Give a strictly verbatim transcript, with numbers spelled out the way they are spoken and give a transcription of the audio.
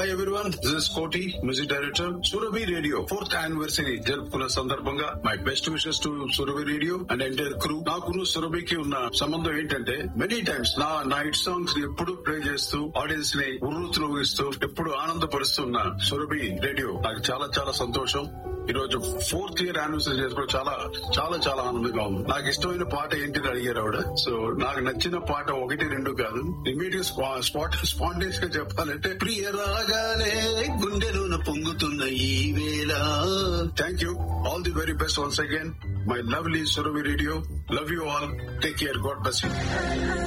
Hi everyone, this is కోటి, music director, Surabhi radio fourth anniversary జరుపుకున్న సందర్భంగా my best wishes to Surabhi radio and entire crew. నాకును సురభికి ఉన్న సంబంధం ఏంటంటే మెనీ టైమ్స్ నా నా హిట్ సాంగ్స్ ని ఎప్పుడు ప్లే చేస్తూ ఆడియన్స్ ని ఉర్రూతులోగిస్తూ ఎప్పుడు ఆనందపరుస్తున్న సురభి రేడియో నాకు చాలా చాలా సంతోషం. ఈ రోజు ఫోర్త్ ఇయర్ యానివర్సరీ చేసుకోవడం చాలా చాలా చాలా ఆనందంగా ఉంది. నాకు ఇష్టమైన పాట ఏంటిని అడిగారు ఆవిడ. సో నాకు నచ్చిన పాట ఒకటి రెండు కాదు, ఇమీడియట్ స్పాట్ స్పాంటేస్ గా చెప్పాలంటే ప్రియ రాగానే గుండెలోన పొంగుతున్న ఈ వేళ. Thank you, all the very best once again, my lovely Surabhi radio. Love you all, take care, God bless you.